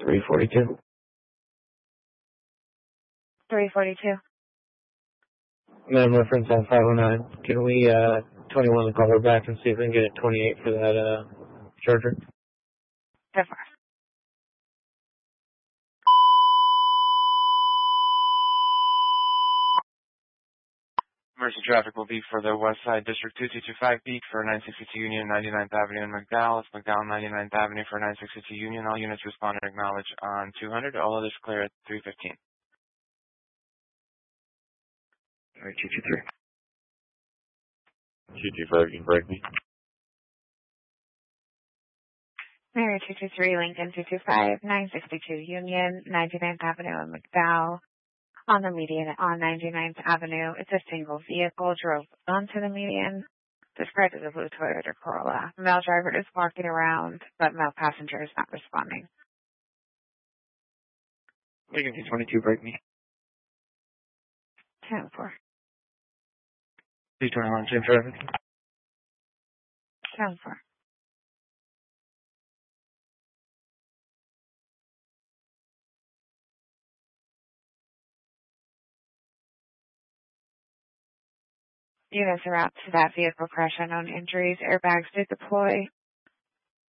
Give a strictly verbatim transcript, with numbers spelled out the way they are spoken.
three forty-two. three forty-two. Madam reference on five oh nine. Can we, uh, twenty-one to call her back and see if we can get a twenty-eight for that, uh, charger? ten four. Emergency traffic will be for the West Side District two two two five Beat for nine sixty-two Union, ninety-ninth Avenue in McDowell. It's McDowell, ninety-ninth Avenue for nine sixty-two Union. All units respond and acknowledge on two hundred. All others clear at three fifteen. All right, two two three. two two five, you can break me. Mary two two three, Lincoln two two five, nine sixty-two Union, ninety-ninth Avenue in McDowell. On the median on ninety-ninth Avenue, it's a single vehicle drove onto the median. Described as a blue Toyota Corolla. Male driver is walking around, but male passenger is not responding. Lincoln two twenty-two, break me. ten four. two twenty-one, same traffic. ten four. Units are out to that vehicle crash, unknown injuries. Airbags did deploy.